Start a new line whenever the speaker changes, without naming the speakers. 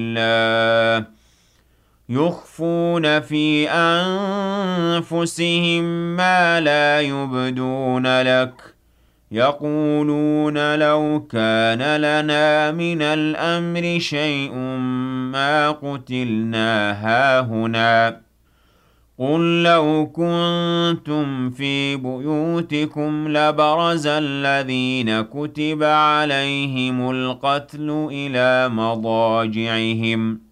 الله يخفون في أنفسهم ما لا يبدون لك يقولون لو كان لنا من الأمر شيء ما قتلنا هاهنا قل لو كنتم في بيوتكم لبرز الذين كتب عليهم القتل إلى مضاجعهم